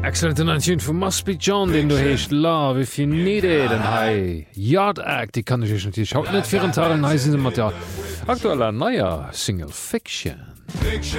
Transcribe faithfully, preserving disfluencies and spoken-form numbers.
Excellent Tune vum Must Be John, den du hecht Love if you need it den hai Yard Act, die kann ich haut net vir Talen heisen mat der aktueller naier Single Fiction. Fiction.